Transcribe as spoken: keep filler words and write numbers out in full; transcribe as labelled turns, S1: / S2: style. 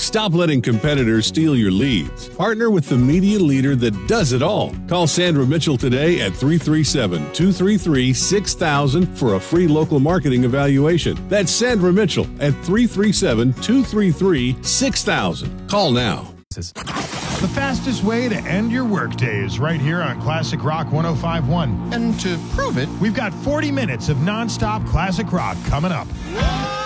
S1: Stop letting competitors steal your leads. Partner with the media leader that does it all. Call Sandra Mitchell today at three three seven, two three three, six thousand for a free local marketing evaluation. That's Sandra Mitchell at three three seven, two three three, six thousand. Call now.
S2: The fastest way to end your workday is right here on Classic Rock one oh five point one. And to prove it, we've got forty minutes of nonstop classic rock coming up.